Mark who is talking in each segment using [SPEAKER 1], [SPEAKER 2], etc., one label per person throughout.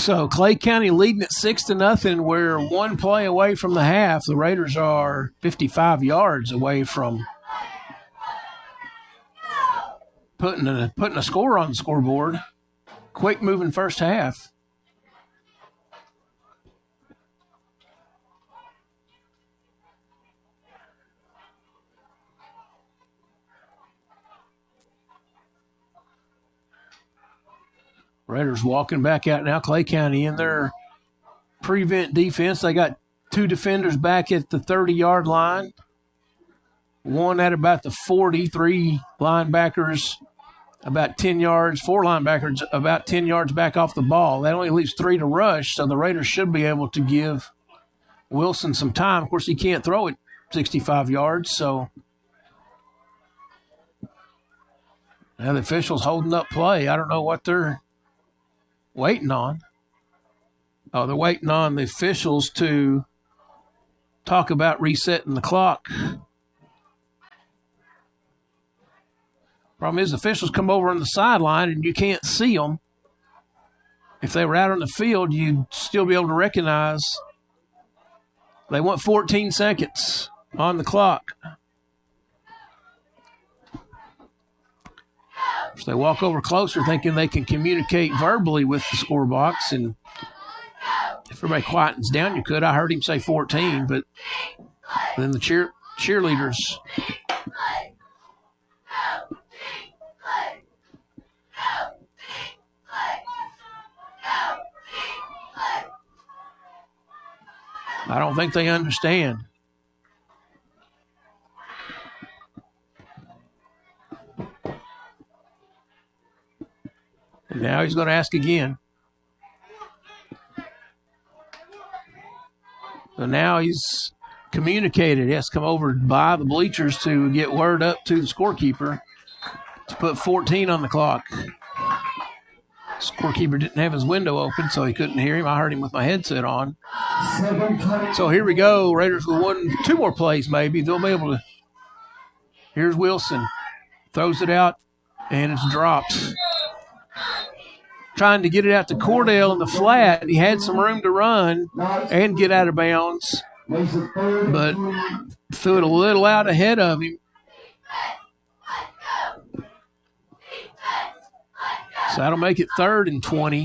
[SPEAKER 1] So Clay County leading at 6-0. We're one play away from the half. The Raiders are 55 yards away from putting a score on the scoreboard. Quick moving first half. Raiders walking back out now. Clay County in their prevent defense. They got two defenders back at the 30-yard line. One at about the 40, three linebackers about 10 yards, four linebackers about 10 yards back off the ball. That only leaves three to rush, so the Raiders should be able to give Wilson some time. Of course, he can't throw it 65 yards, so now the officials holding up play. I don't know what they're waiting on. Oh, they're waiting on the officials to talk about resetting the clock. Problem is, the officials come over on the sideline and you can't see them. If they were out on the field, you'd still be able to recognize. They want 14 seconds on the clock. So they walk over closer thinking they can communicate verbally with the score box. And if everybody quietens down, you could. I heard him say 14, but then the cheerleaders. I don't think they understand. And now he's going to ask again. So now he's communicated. He has to come over by the bleachers to get word up to the scorekeeper to put 14 on the clock. Scorekeeper didn't have his window open, so he couldn't hear him. I heard him with my headset on. So here we go. Raiders with two more plays maybe. They'll be able to. Here's Wilson. Throws it out, and it's dropped. Trying to get it out to Cordell in the flat. He had some room to run and get out of bounds, but threw it a little out ahead of him. So that'll make it 3rd and 20.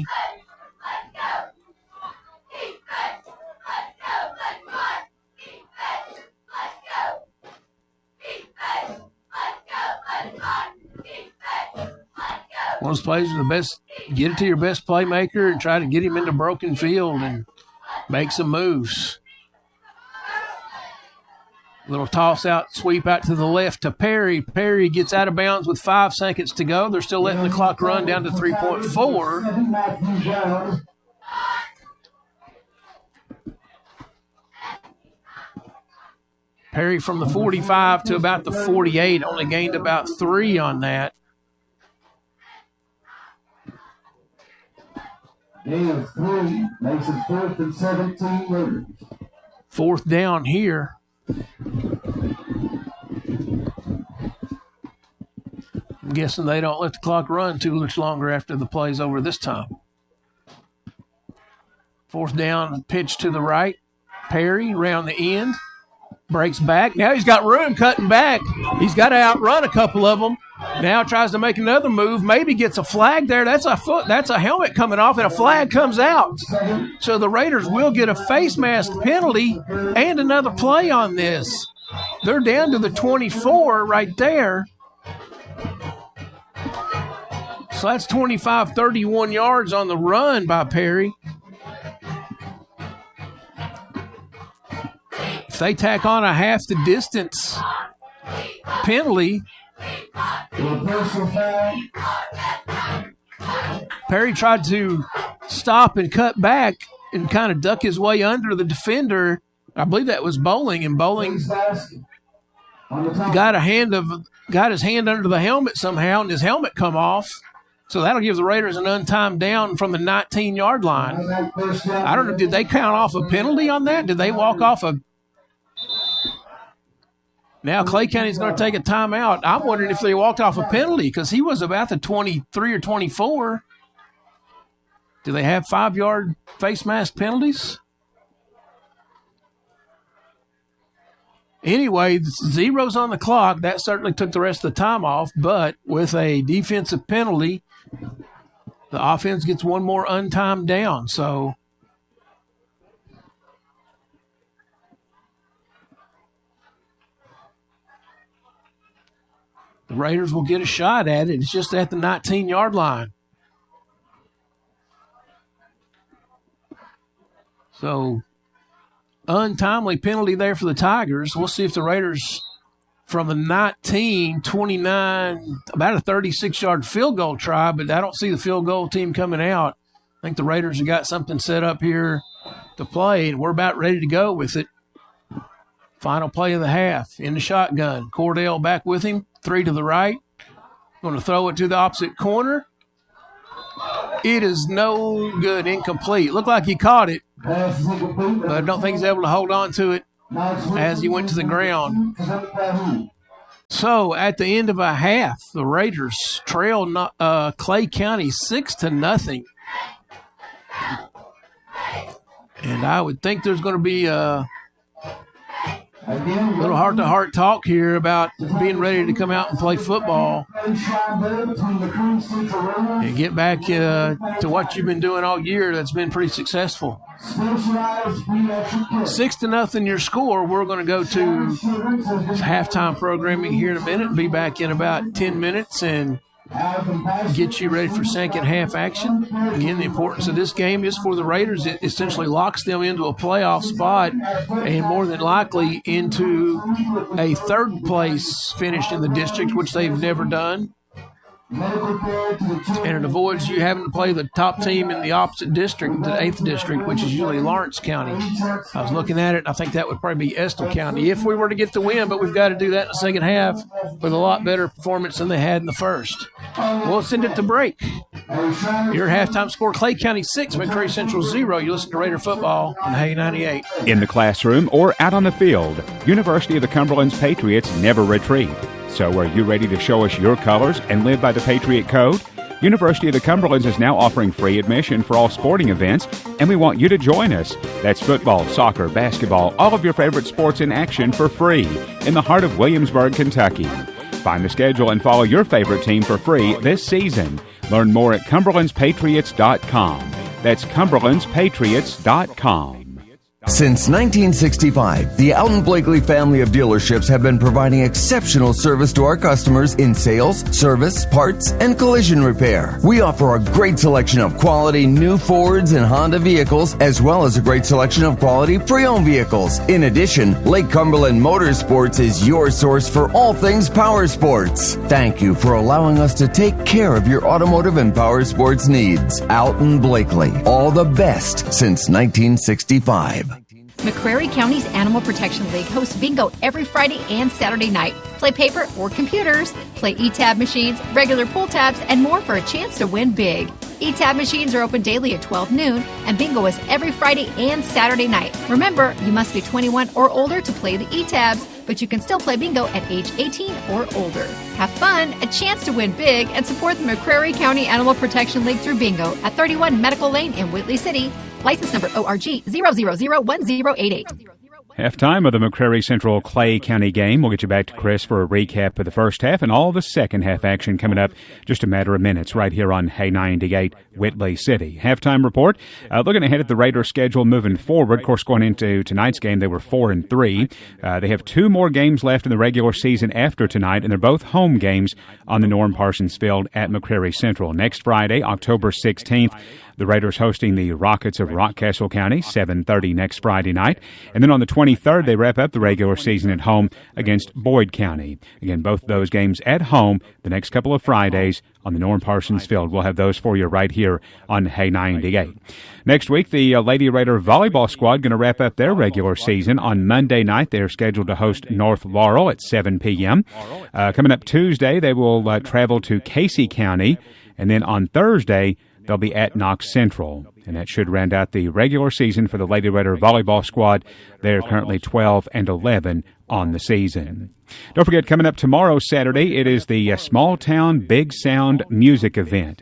[SPEAKER 1] One of those plays are the best. Get it to your best playmaker and try to get him into broken field and make some moves. Little toss out, sweep out to the left to Perry. Perry gets out of bounds with 5 seconds to go. They're still letting the clock run down to 3.4. Perry from the 45 to about the 48, only gained about 3 on that.
[SPEAKER 2] Gain of 3 makes it 4th and 17 Raiders.
[SPEAKER 1] 4th down here. I'm guessing they don't let the clock run too much longer after the play's over this time. 4th down, pitch to the right. Perry around the end. Breaks back. Now he's got room cutting back. He's got to outrun a couple of them. Now tries to make another move. Maybe gets a flag there. That's a foot. That's a helmet coming off, and a flag comes out. So the Raiders will get a face mask penalty and another play on this. They're down to the 24 right there. So that's 25, 31 yards on the run by Perry. If they tack on a half the distance penalty, Perry tried to stop and cut back and kind of duck his way under the defender. I believe that was Bowling, and Bowling got his hand under the helmet somehow, and his helmet come off. So that'll give the Raiders an untimed down from the 19-yard line. I don't know, did they count off a penalty on that? Did they walk off a... Now Clay County's going to take a timeout. I'm wondering if they walked off a penalty because he was about the 23 or 24. Do they have 5-yard face mask penalties? Anyway, 0's on the clock. That certainly took the rest of the time off, but with a defensive penalty, the offense gets one more untimed down. So the Raiders will get a shot at it. It's just at the 19-yard line. So, untimely penalty there for the Tigers. We'll see if the Raiders, from the 19, 29, about a 36-yard field goal try, but I don't see the field goal team coming out. I think the Raiders have got something set up here to play, and we're about ready to go with it. Final play of the half in the shotgun. Cordell back with him. 3 to the right. Going to throw it to the opposite corner. It is no good. Incomplete. Looked like he caught it, but I don't think he's able to hold on to it as he went to the ground. So at the end of a half, the Raiders trail Clay County 6-0. And I would think there's going to be a little heart-to-heart talk here about being ready to come out and play football and get back to what you've been doing all year. That's been pretty successful. 6-0 your score. We're going to go to halftime programming here in a minute and be back in about 10 minutes and get you ready for second half action. Again, the importance of this game is for the Raiders. It essentially locks them into a playoff spot and more than likely into a third place finish in the district, which they've never done. And it avoids you having to play the top team in the opposite district, the 8th district, which is usually Lawrence County. I was looking at it, and I think that would probably be Estill County if we were to get the win, but we've got to do that in the second half with a lot better performance than they had in the first. We'll send it to break. Your halftime score, Clay County 6, McCreary Central 0. You listen to Raider football on Hay 98.
[SPEAKER 3] In the classroom or out on the field, University of the Cumberland's Patriots never retreat. So are you ready to show us your colors and live by the Patriot Code? University of the Cumberlands is now offering free admission for all sporting events, and we want you to join us. That's football, soccer, basketball, all of your favorite sports in action for free in the heart of Williamsburg, Kentucky. Find the schedule and follow your favorite team for free this season. Learn more at CumberlandsPatriots.com. That's CumberlandsPatriots.com.
[SPEAKER 4] Since 1965, the Alton Blakely family of dealerships have been providing exceptional service to our customers in sales, service, parts, and collision repair. We offer a great selection of quality new Fords and Honda vehicles, as well as a great selection of quality pre-owned vehicles. In addition, Lake Cumberland Motorsports is your source for all things power sports. Thank you for allowing us to take care of your automotive and power sports needs. Alton Blakely, all the best since 1965.
[SPEAKER 5] McCreary County's Animal Protection League hosts bingo every Friday and Saturday night. Play paper or computers, play e-tab machines, regular pull tabs, and more for a chance to win big. E-tab machines are open daily at 12 noon, and bingo is every Friday and Saturday night. Remember, you must be 21 or older to play the e-tabs, but you can still play bingo at age 18 or older. Have fun, a chance to win big, and support the McCreary County Animal Protection League through bingo at 31 Medical Lane in Whitley City. License number ORG 0001088.
[SPEAKER 3] Halftime of the McCreary Central Clay County game. We'll get you back to Chris for a recap of the first half and all the second half action coming up just a matter of minutes right here on Hay 98 Whitley City. Halftime report. Looking ahead at the Raiders' schedule moving forward. Of course, going into tonight's game, they were 4-3. They have 2 more games left in the regular season after tonight, and they're both home games on the Norm Parsons Field at McCreary Central. Next Friday, October 16th, the Raiders hosting the Rockets of Rockcastle County, 7:30 next Friday night. And then on the 23rd, they wrap up the regular season at home against Boyd County. Again, both of those games at home the next couple of Fridays on the Norm Parsons Field. We'll have those for you right here on Hay 98. Next week, the Lady Raider volleyball squad going to wrap up their regular season. On Monday night, they're scheduled to host North Laurel at 7 p.m. Coming up Tuesday, they will travel to Casey County. And then on Thursday, they'll be at Knox Central, and that should round out the regular season for the Lady Raider volleyball squad. They're currently 12-11 on the season. Don't forget, coming up tomorrow, Saturday, it is the Small Town Big Sound music event.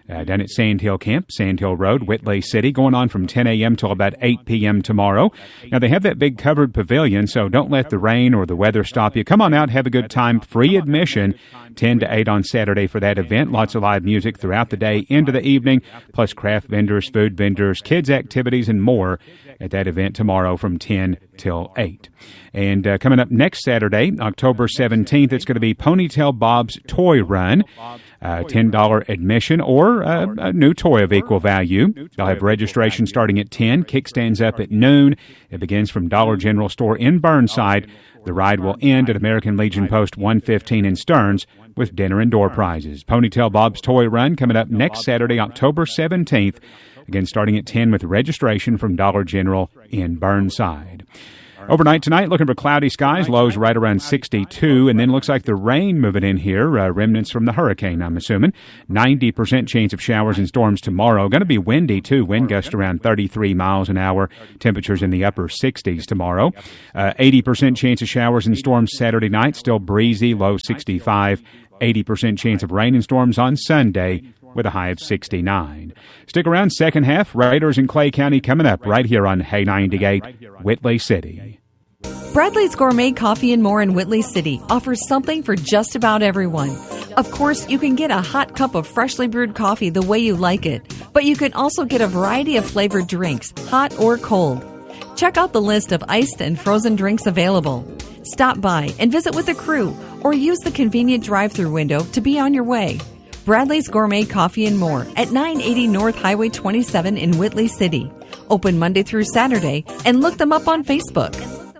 [SPEAKER 3] Down at Sand Hill Camp, Sand Hill Road, Whitley City, going on from 10 a.m. till about 8 p.m. tomorrow. Now, they have that big covered pavilion, so don't let the rain or the weather stop you. Come on out, have a good time. Free admission, 10 to 8 on Saturday for that event. Lots of live music throughout the day into the evening, plus craft vendors, food vendors, kids' activities, and more at that event tomorrow from 10 till 8. And coming up next Saturday, October 17th, it's going to be Ponytail Bob's Toy Run. $10 admission or a new toy of equal value. They'll have registration starting at 10. Kickstands up at noon. It begins from Dollar General Store in Burnside. The ride will end at American Legion Post 115 in Stearns with dinner and door prizes. Ponytail Bob's Toy Run coming up next Saturday, October 17th. Again, starting at 10 with registration from Dollar General in Burnside. Overnight tonight, looking for cloudy skies, lows right around 62, and then looks like the rain moving in here, remnants from the hurricane, I'm assuming. 90% chance of showers and storms tomorrow. Going to be windy, too. Wind gust around 33 miles an hour. Temperatures in the upper 60s tomorrow. 80% chance of showers and storms Saturday night. Still breezy, low 65. 80% chance of rain and storms on Sunday, with a high of 69. Stick around, second half. Raiders in Clay County coming up right here on Hay 98, Whitley City.
[SPEAKER 6] Bradley's Gourmet Coffee and More in Whitley City offers something for just about everyone. Of course, you can get a hot cup of freshly brewed coffee the way you like it, but you can also get a variety of flavored drinks, hot or cold. Check out the list of iced and frozen drinks available. Stop by and visit with the crew or use the convenient drive-thru window to be on your way. Bradley's Gourmet Coffee and More at 980 North Highway 27 in Whitley City. Open Monday through Saturday, and look them up on Facebook.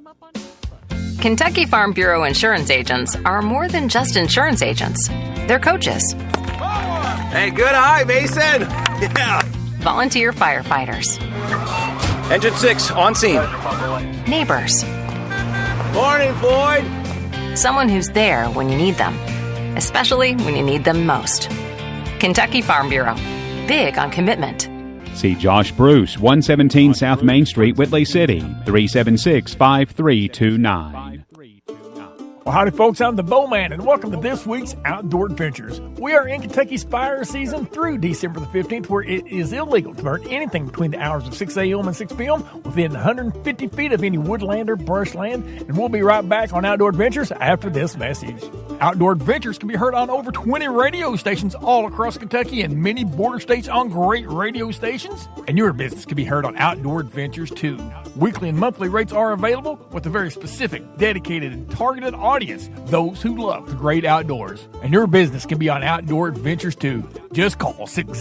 [SPEAKER 7] Kentucky Farm Bureau insurance agents are more than just insurance agents. They're coaches.
[SPEAKER 8] Hey, good eye, Mason. Yeah.
[SPEAKER 7] Volunteer firefighters.
[SPEAKER 8] Engine 6, on scene.
[SPEAKER 7] Neighbors.
[SPEAKER 8] Morning, Floyd.
[SPEAKER 7] Someone who's there when you need them, especially when you need them most. Kentucky Farm Bureau. Big on commitment.
[SPEAKER 3] See Josh Bruce, 117 South Main Street, Whitley City, 376-5329.
[SPEAKER 9] Well, howdy, folks. I'm the Bowman, and welcome to this week's Outdoor Adventures. We are in Kentucky's fire season through December the 15th, where it is illegal to burn anything between the hours of 6 a.m. and 6 p.m. within 150 feet of any woodland or brushland. And we'll be right back on Outdoor Adventures after this message. Outdoor Adventures can be heard on over 20 radio stations all across Kentucky and many border states on great radio stations. And your business can be heard on Outdoor Adventures, too. Weekly and monthly rates are available with a very specific, dedicated, and targeted audience, those who love the great outdoors. And your business can be on Outdoor Adventures, too. Just call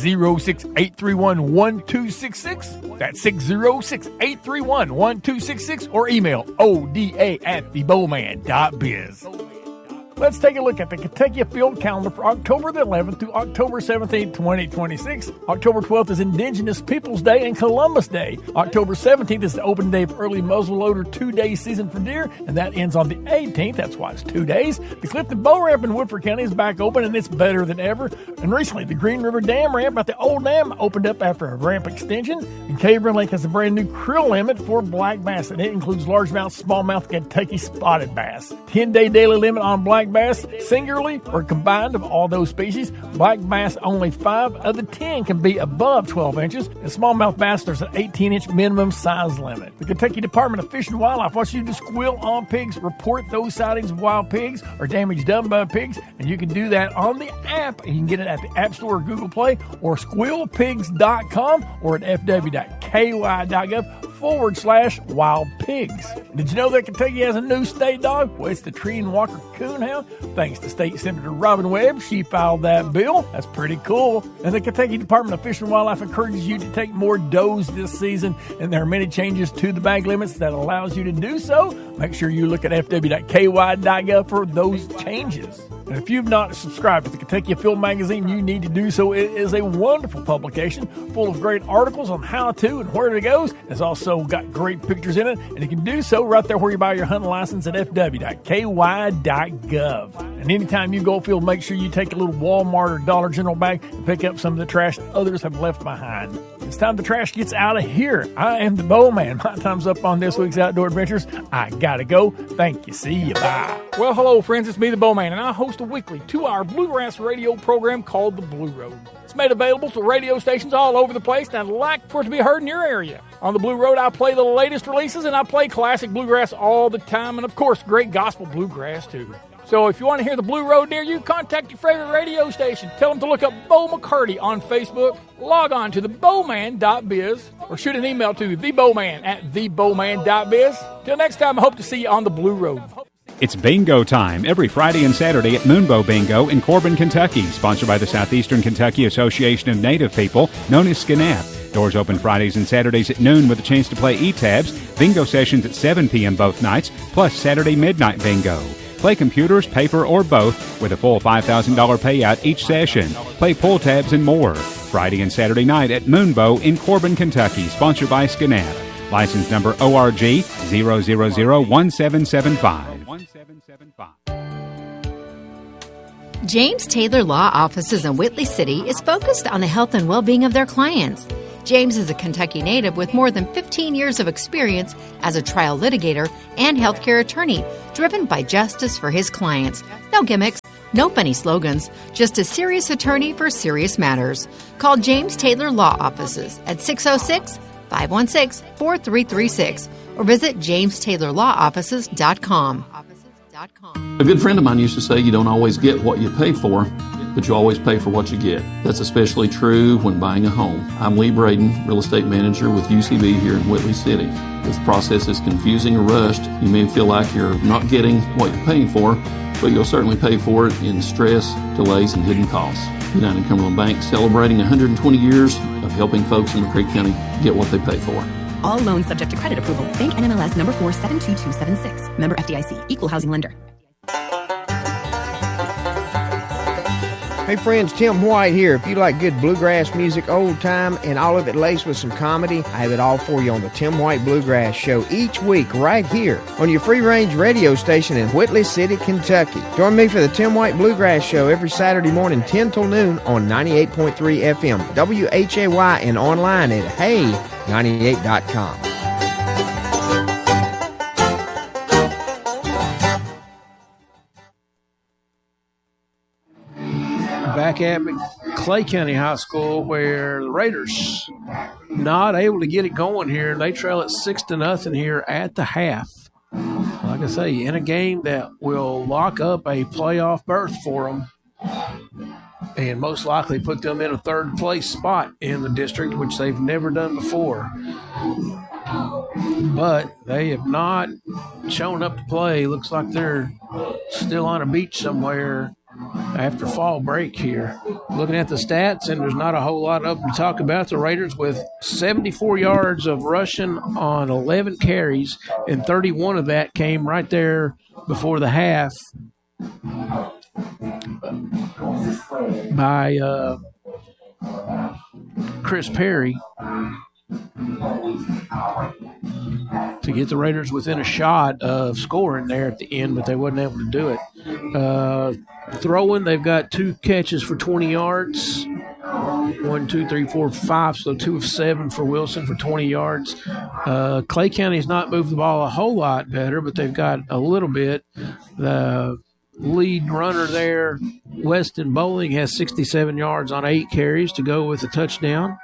[SPEAKER 9] 606-831-1266. That's 606-831-1266 or email oda@thebowman.biz. Let's take a look at the Kentucky Field Calendar for October the 11th to October 17th, 2026. October 12th is Indigenous Peoples Day and Columbus Day. October 17th is the opening day of early muzzleloader 2-day season for deer, and that ends on the 18th. That's why it's 2 days. The Clifton Bow Ramp in Woodford County is back open, and it's better than ever. And recently, the Green River Dam Ramp at the Old Dam opened up after a ramp extension. And Cave Run Lake has a brand new krill limit for black bass, and it includes largemouth, smallmouth, Kentucky spotted bass. 10-day daily limit on black bass, singularly or combined of all those species. Black bass, only 5 of the 10 can be above 12 inches. And smallmouth bass, there's an 18-inch minimum size limit. The Kentucky Department of Fish and Wildlife wants you to squeal on pigs, report those sightings of wild pigs or damage done by pigs, and you can do that on the app. You can get it at the App Store or Google Play or squealpigs.com or at fw.ky.gov/wild pigs. Did you know that Kentucky has a new state dog? Well, it's the Tree and Walker Coonhound. Thanks to State Senator Robin Webb, she filed that bill. That's pretty cool. And the Kentucky Department of Fish and Wildlife encourages you to take more does this season, and there are many changes to the bag limits that allows you to do so. Make sure you look at fw.ky.gov for those changes. And if you've not subscribed to the Kentucky Field Magazine, you need to do so. It is a wonderful publication full of great articles on how to and where it goes. It's also got great pictures in it, and you can do so right there where you buy your hunting license at fw.ky.gov. And anytime you go field, make sure you take a little Walmart or Dollar General bag and pick up some of the trash that others have left behind. It's time the trash gets out of here. I am the Bowman. My time's up on this week's Outdoor Adventures. I gotta go. Thank you. See you. Bye. Well, hello, friends. It's me, the Bowman, and I host a weekly 2-hour bluegrass radio program called The Blue Road. It's made available to radio stations all over the place, and I'd like for it to be heard in your area. On The Blue Road, I play the latest releases, and I play classic bluegrass all the time, and of course, great gospel bluegrass, too. So if you want to hear The Blue Road near you, contact your favorite radio station. Tell them to look up Bo McCarty on Facebook. Log on to thebowman.biz or shoot an email to thebowman@thebowman.biz. Till next time, I hope to see you on The Blue Road.
[SPEAKER 3] It's bingo time every Friday and Saturday at Moonbow Bingo in Corbin, Kentucky, sponsored by the Southeastern Kentucky Association of Native People, known as SCNAP. Doors open Fridays and Saturdays at noon with a chance to play E-Tabs, bingo sessions at 7 p.m. both nights, plus Saturday midnight bingo. Play computers, paper, or both with a full $5,000 payout each session. Play pull tabs and more. Friday and Saturday night at Moonbow in Corbin, Kentucky, sponsored by SCNAP. License number ORG 0001775.
[SPEAKER 5] James Taylor Law Offices in Whitley City is focused on the health and well-being of their clients. James is a Kentucky native with more than 15 years of experience as a trial litigator and healthcare attorney, driven by justice for his clients. No gimmicks, no funny slogans, just a serious attorney for serious matters. Call James Taylor Law Offices at 606-516-4336 or visit jamestaylorlawoffices.com.
[SPEAKER 10] A good friend of mine used to say you don't always get what you pay for, but you always pay for what you get. That's especially true when buying a home. I'm Lee Braden, real estate manager with UCB here in Whitley City. If the process is confusing or rushed, you may feel like you're not getting what you're paying for, but you'll certainly pay for it in stress, delays, and hidden costs. United Cumberland Bank celebrating 120 years of helping folks in McCray County get what they pay for.
[SPEAKER 11] All loans subject to credit approval. Bank NMLS number 472276. Member FDIC. Equal housing lender.
[SPEAKER 12] Hey friends, Tim White here. If you like good bluegrass music, old time, and all of it laced with some comedy, I have it all for you on the Tim White Bluegrass Show each week right here on your free-range radio station in Whitley City, Kentucky. Join me for the Tim White Bluegrass Show every Saturday morning 10 till noon on 98.3 FM, WHAY, and online at hey98.com.
[SPEAKER 1] Back at Clay County High School, where the Raiders not able to get it going here. They trail at 6-0 here at the half. Like I say, in a game that will lock up a playoff berth for them and most likely put them in a third place spot in the district, which they've never done before. But they have not shown up to play. Looks like they're still on a beach somewhere after fall break here. Looking at the stats, and there's not a whole lot of them to talk about. The Raiders with 74 yards of rushing on 11 carries, and 31 of that came right there before the half by Chris Perry to get the Raiders within a shot of scoring there at the end, but they wasn't able to do it. Throwing, they've got 2 catches for 20 yards. 1, 2, 3, 4, 5, so 2 of 7 for Wilson for 20 yards. Clay County's not moved the ball a whole lot better, but they've got a little bit. The lead runner there, Weston Bowling, has 67 yards on 8 carries to go with a touchdown.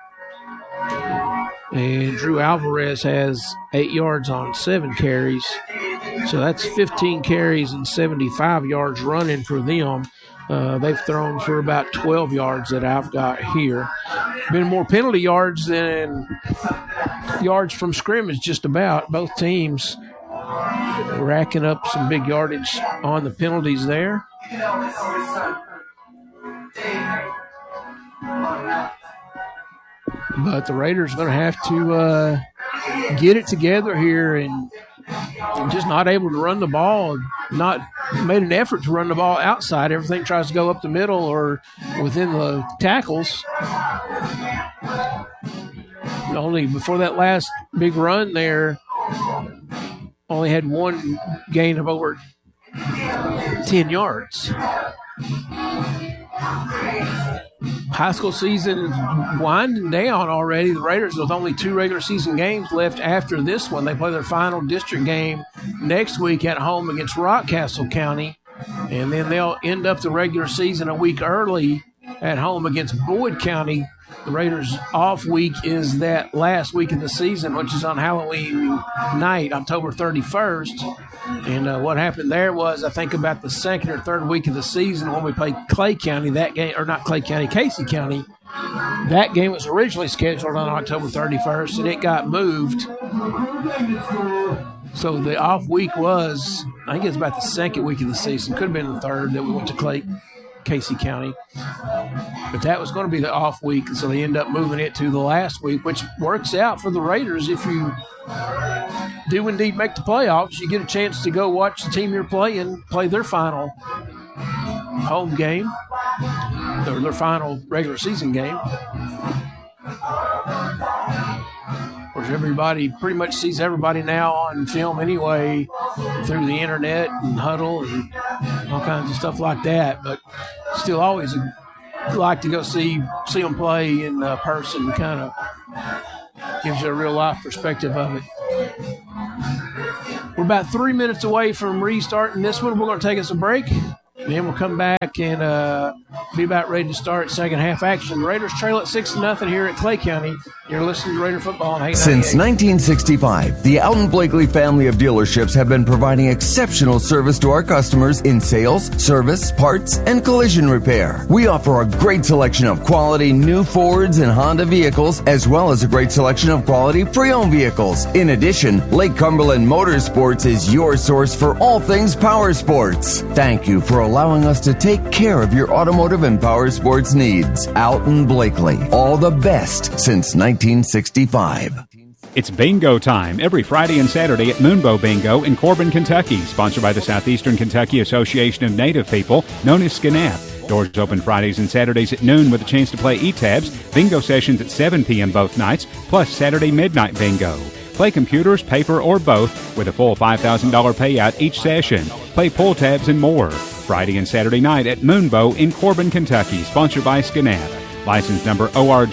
[SPEAKER 1] And Drew Alvarez has 8 yards on 7 carries. So that's 15 carries and 75 yards running for them. They've thrown for about 12 yards that I've got here. Been more penalty yards than yards from scrimmage, just about. Both teams racking up some big yardage on the penalties there. But the Raiders are going to have to get it together here and just not able to run the ball, not made an effort to run the ball outside. Everything tries to go up the middle or within the tackles. Only before that last big run there, only had 1 gain of over 10 yards. High school season winding down already. The Raiders with only 2 regular season games left after this one. They play their final district game next week at home against Rockcastle County. And then they'll end up the regular season a week early at home against Boyd County. The Raiders' off week is that last week of the season, which is on Halloween night, October 31st. And what happened there was, I think about the second or third week of the season when we played Clay County, that game, or not Clay County, Casey County. That game was originally scheduled on October 31st, and it got moved. So the off week was, I think it's about the second week of the season. Could have been the third that we went to Casey County. But that was going to be the off week, and so they end up moving it to the last week, which works out for the Raiders. If you do indeed make the playoffs, you get a chance to go watch the team you're playing play their final home game, or their final regular season game. Of course, everybody pretty much sees everybody now on film anyway through the internet and Huddle and all kinds of stuff like that. But still always like to go see them play in person. Kind of gives you a real life perspective of it. We're about 3 minutes away from restarting this one. We're going to take us a break. Then we'll come back and be about ready to start second half action. The Raiders trail at 6-0 here at Clay County. You're listening to Raider Football on Hay 98.
[SPEAKER 4] Since 1965, the Alton Blakely family of dealerships have been providing exceptional service to our customers in sales, service, parts, and collision repair. We offer a great selection of quality new Fords and Honda vehicles, as well as a great selection of quality pre-owned vehicles. In addition, Lake Cumberland Motorsports is your source for all things power sports. Thank you for allowing us to take care of your automotive and power sports needs. Alton Blakely, all the best since 1965.
[SPEAKER 3] It's bingo time every Friday and Saturday at Moonbow Bingo in Corbin, Kentucky, sponsored by the Southeastern Kentucky Association of Native People, known as SCNAP. Doors open Fridays and Saturdays at noon with a chance to play E-Tabs. Bingo sessions at 7 p.m. both nights, plus Saturday midnight bingo. Play computers, paper, or both with a full $5,000 payout each session. Play pull tabs and more. Friday and Saturday night at Moonbow in Corbin, Kentucky, sponsored by SCNAP. License number ORG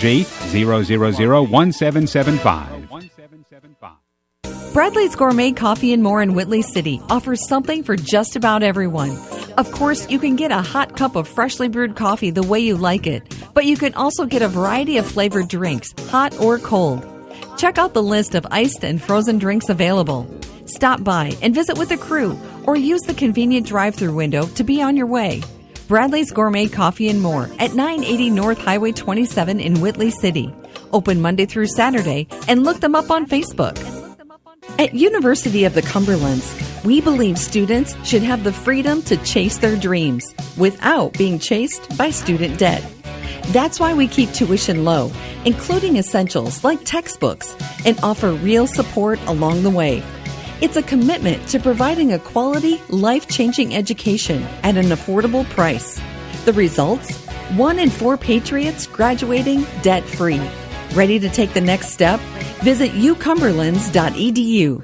[SPEAKER 3] 0001775.
[SPEAKER 6] Bradley's Gourmet Coffee and More in Whitley City offers something for just about everyone. Of course, you can get a hot cup of freshly brewed coffee the way you like it, but you can also get a variety of flavored drinks, hot or cold. Check out the list of iced and frozen drinks available. Stop by and visit with the crew, or use the convenient drive-thru window to be on your way. Bradley's Gourmet Coffee and More at 980 North Highway 27 in Whitley City. Open Monday through Saturday, and look them up on Facebook. At University of the Cumberlands, we believe students should have the freedom to chase their dreams without being chased by student debt. That's why we keep tuition low, including essentials like textbooks, and offer real support along the way. It's a commitment to providing a quality, life-changing education at an affordable price. The results? 1 in 4 Patriots graduating debt-free. Ready to take the next step? Visit ucumberlands.edu.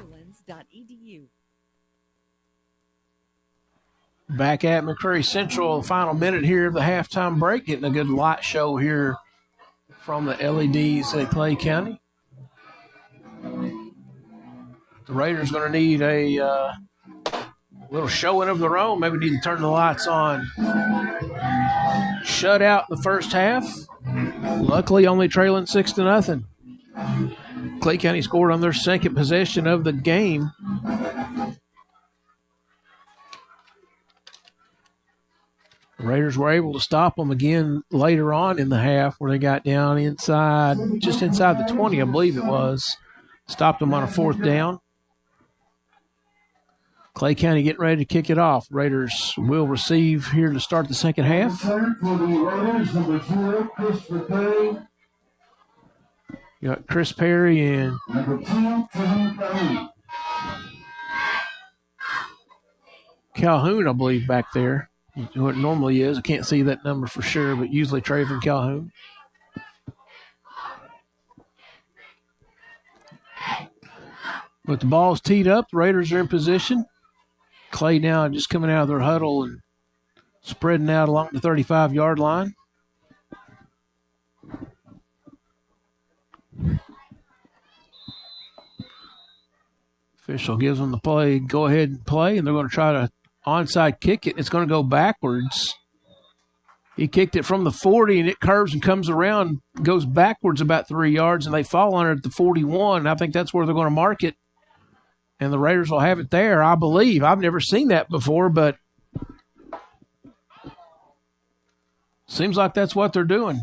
[SPEAKER 1] Back at McCreary Central, the final minute here of the halftime break. Getting a good light show here from the LEDs at Clay County. The Raiders going to need a little showing of their own. Maybe need to turn the lights on. Shut out the first half. Luckily, only trailing 6-0. Clay County scored on their second possession of the game. The Raiders were able to stop them again later on in the half, where they got down inside, just inside the 20, I believe it was. Stopped them on a 4th down. Clay County getting ready to kick it off. Raiders will receive here to start the second half.
[SPEAKER 2] For the Raiders, number 0, Christopher Perry.
[SPEAKER 1] You got Chris Perry and
[SPEAKER 2] Number 2, Trevor Calhoun.
[SPEAKER 1] Calhoun, I believe, back there. Who it normally is. I can't see that number for sure, but usually Trayvon Calhoun. But the ball's teed up. The Raiders are in position. Clay now just coming out of their huddle and spreading out along the 35-yard line. Official gives them the play, go ahead and play, and they're going to try to onside kick it. It's going to go backwards. He kicked it from the 40, and it curves and comes around, goes backwards about 3 yards, and they fall on it at the 41. I think that's where they're going to mark it, and the Raiders will have it there, I believe. I've never seen that before, but seems like that's what they're doing.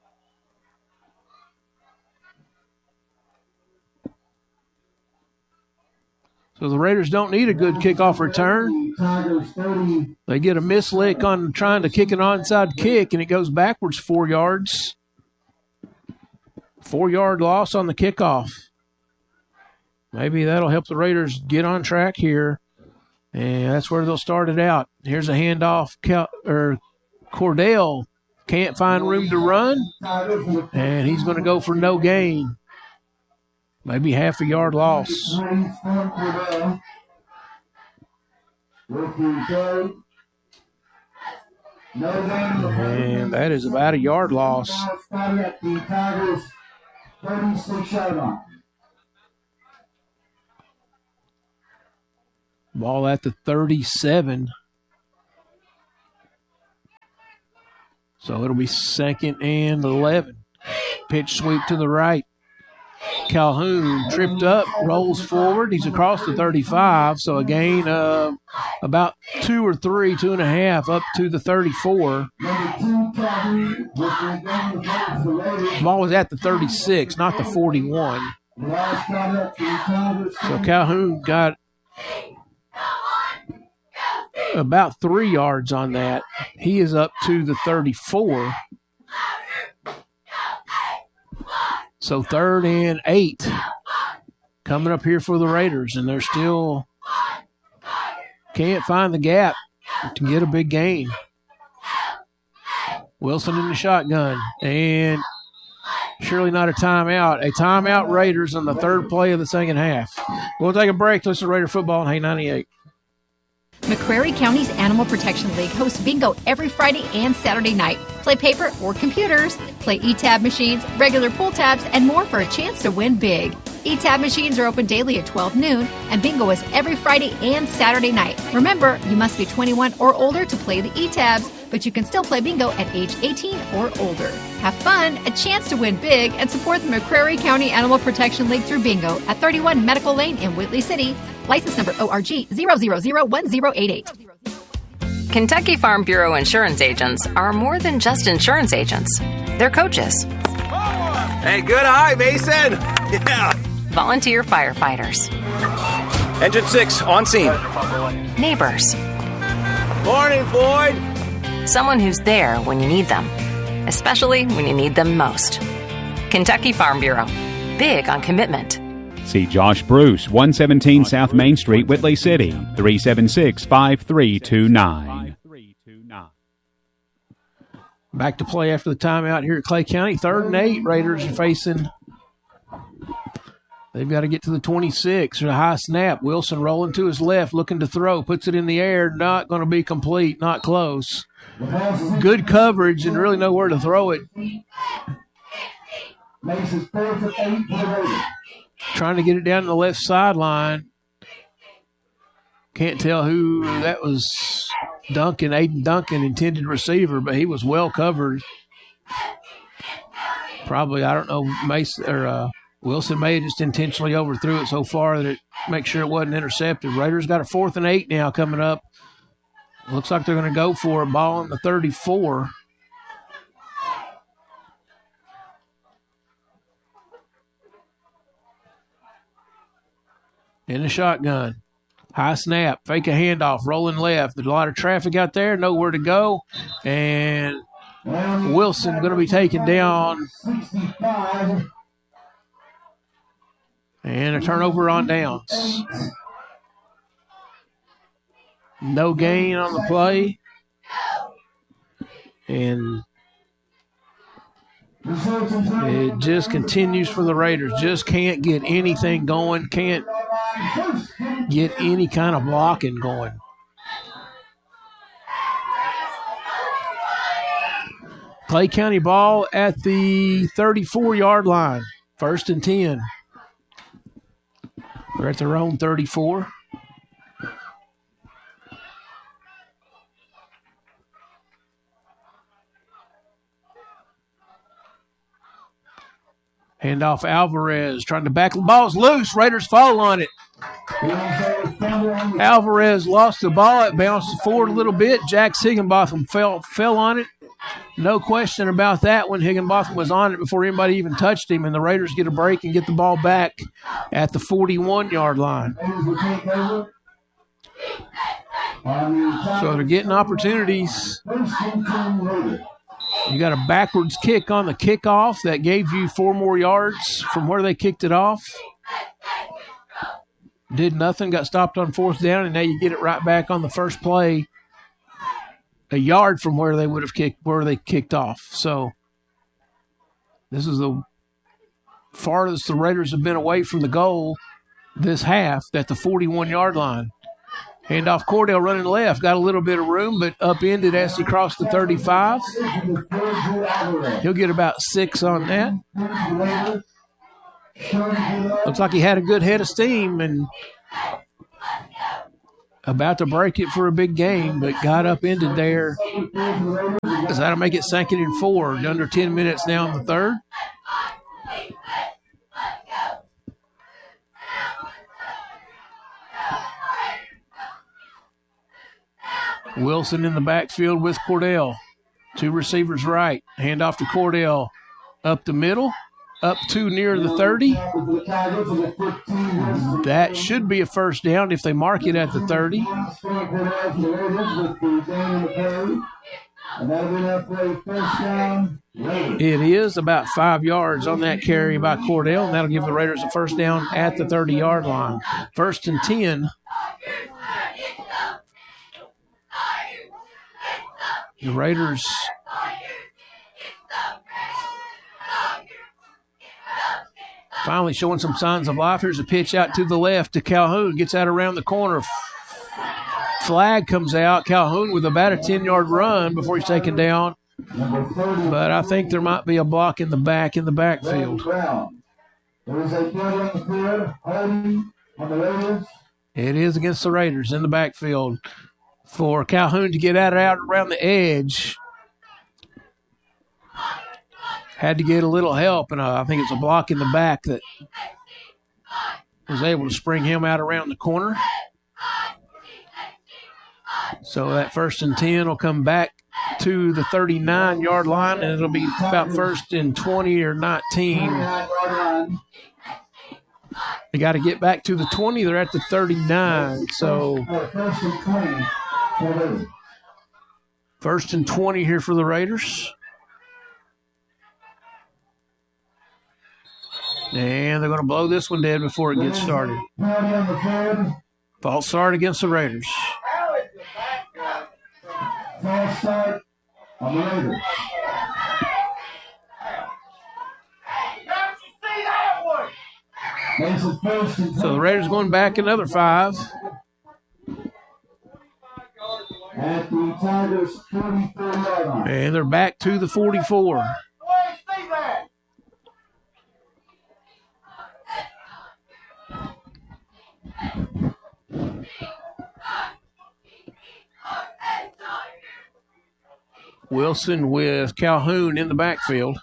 [SPEAKER 1] So the Raiders don't need a good kickoff return. They get a mislick on trying to kick an onside kick, and it goes backwards 4 yards. 4-yard loss on the kickoff. Maybe that'll help the Raiders get on track here, and that's where they'll start it out. Here's a handoff. Cordell can't find room to run, and he's going to go for no gain. Maybe half a yard loss. And that is about a yard loss. Ball at the 37. So it'll be 2nd and 11. Pitch sweep to the right. Calhoun tripped up, rolls forward. He's across the 35, so a gain of about 2 or 3, 2.5, up to the 34. The ball was at the 36, not the 41. So Calhoun got about 3 yards on that. He is up to the 34. So 3rd and 8 coming up here for the Raiders, and they're still can't find the gap to get a big gain. Wilson in the shotgun, and surely not a timeout. A timeout, Raiders, on the 3rd play of the second half. We'll take a break. Listen to Raider football on Hay 98.
[SPEAKER 5] McCrary County's Animal Protection League hosts bingo every Friday and Saturday night. Play paper or computers, play e-tab machines, regular pull tabs, and more for a chance to win big. E-tab machines are open daily at 12 noon, and bingo is every Friday and Saturday night. Remember, you must be 21 or older to play the e-tabs, but you can still play bingo at age 18 or older. Have fun, a chance to win big, and support the McCrary County Animal Protection League through bingo at 31 Medical Lane in Whitley City. License number ORG 0001088.
[SPEAKER 7] Kentucky Farm Bureau insurance agents are more than just insurance agents. They're coaches.
[SPEAKER 8] Hey, good eye, Mason. Yeah.
[SPEAKER 7] Volunteer firefighters.
[SPEAKER 8] Engine 6, on scene.
[SPEAKER 7] Neighbors.
[SPEAKER 8] Morning, Floyd.
[SPEAKER 7] Someone who's there when you need them, especially when you need them most. Kentucky Farm Bureau. Big on commitment.
[SPEAKER 3] See Josh Bruce, 117 South Main Street, Whitley City, 376-5329.
[SPEAKER 1] Back to play after the timeout here at Clay County. 3rd and 8, Raiders are facing. They've got to get to the 26. There's a high snap. Wilson rolling to his left, looking to throw. Puts it in the air. Not going to be complete. Not close. Good coverage and really nowhere to throw it. Trying to get it down to the left sideline. Can't tell who that was. Duncan, Aiden Duncan, intended receiver, but he was well covered. Probably, I don't know, Mason or Wilson may have just intentionally overthrew it so far that it makes sure it wasn't intercepted. Raiders got a 4th and 8 now coming up. Looks like they're going to go for a ball on the 34. In the shotgun. High snap, fake a handoff, rolling left. There's a lot of traffic out there, nowhere to go. And Wilson going to be taken down. And a turnover on downs. No gain on the play. And it just continues for the Raiders. Just can't get anything going. Can't get any kind of blocking going. Clay County ball at the 34-yard line. 1st and 10. We're at their own 34. Handoff Alvarez trying to back the ball's loose. Raiders fall on it. Alvarez lost the ball. It bounced forward a little bit. Jax Higginbotham fell on it. No question about that when Higginbotham was on it before anybody even touched him, and the Raiders get a break and get the ball back at the 41-yard line. So they're getting opportunities. You got a backwards kick on the kickoff that gave you 4 more yards from where they kicked it off. Did nothing, got stopped on 4th down, and now you get it right back on the first play, a yard from where they would have kicked, where they kicked off. So this is the farthest the Raiders have been away from the goal this half at the 41-yard line. Handoff Cordell running left. Got a little bit of room, but upended as he crossed the 35. He'll get about 6 on that. Looks like he had a good head of steam and about to break it for a big game, but got upended there. So that'll make it 2nd and 4. Under 10 minutes now in the third. Wilson in the backfield with Cordell. 2 receivers right. Handoff to Cordell. Up the middle. Up to near the 30. That should be a first down if they mark it at the 30. It is about 5 yards on that carry by Cordell, and that'll give the Raiders a first down at the 30-yard line. 1st and 10. The Raiders finally showing some signs of life. Here's a pitch out to the left to Calhoun. Gets out around the corner. Flag comes out. Calhoun with about a 10-yard run before he's taken down. But I think there might be a block in the backfield. It is against the Raiders in the backfield. For Calhoun to get out around the edge. Had to get a little help, and I think it's a block in the back that was able to spring him out around the corner. So that 1st and 10 will come back to the 39-yard line, and it'll be about 1st and 20 or 19. They got to get back to the 20. They're at the 39. So 1st and 20 here for the Raiders. And they're going to blow this one dead before it gets started. False start against the Raiders.
[SPEAKER 2] False start on the Raiders.
[SPEAKER 1] So the Raiders going back another 5.
[SPEAKER 2] At the Tigers' 44-yard line.
[SPEAKER 1] And they're back to the 44. Wilson with Calhoun in the backfield.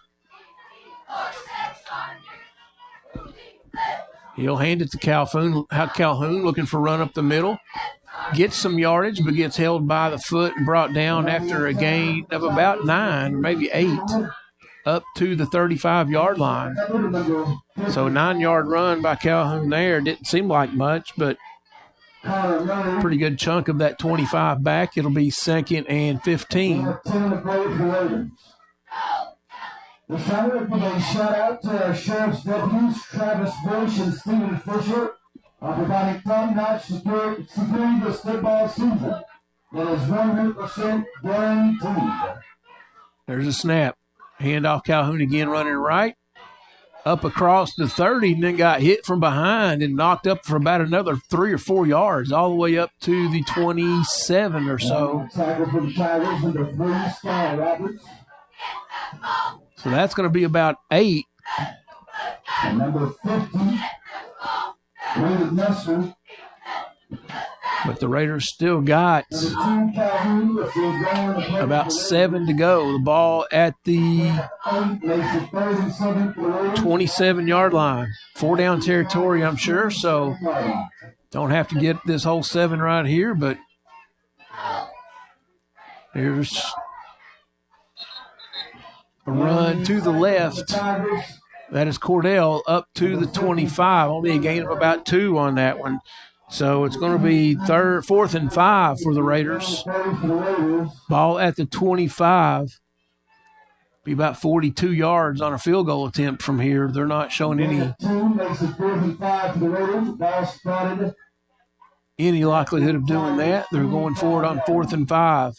[SPEAKER 1] He'll hand it to Calhoun. Calhoun looking for run up the middle. Gets some yardage, but gets held by the foot and brought down after a gain of about 9, maybe 8, up to the 35-yard line. So a 9-yard run by Calhoun there. Didn't seem like much, but pretty good chunk of that 25 back. It'll be 2nd and 15.
[SPEAKER 2] The center of a shout out to our sheriff's deputies, Travis Bush and Stephen Fisher, providing top-notch security this football season. That is 100% guaranteed.
[SPEAKER 1] There's a snap. Handoff Calhoun again running right. Up across the 30 and then got hit from behind and knocked up for about another 3 or 4 yards, all the way up to the 27 or so.
[SPEAKER 2] Tackle for the Tigers, number 3, Sky Roberts.
[SPEAKER 1] So that's going to be about 8.
[SPEAKER 2] And number 50, David Nestor.
[SPEAKER 1] But the Raiders still got about 7 to go. The ball at the 27-yard line. 4-down territory, I'm sure, so don't have to get this whole 7 right here, but here's a run to the left. That is Cordell up to the 25. Only a gain of about 2 on that one. So it's going to be 4th and 5 for the Raiders. Ball at the 25. Be about 42 yards on a field goal attempt from here. They're not showing any likelihood of doing that. They're going forward on 4th and 5.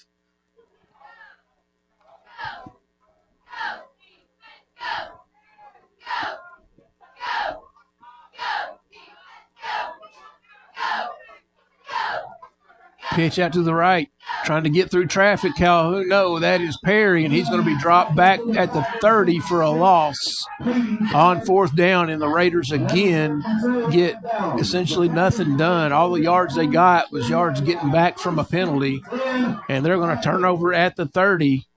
[SPEAKER 1] Pitch out to the right, trying to get through traffic. Calhoun, no, that is Perry, and he's going to be dropped back at the 30 for a loss on 4th down, and the Raiders again get essentially nothing done. All the yards they got was yards getting back from a penalty, and they're going to turn over at the 30.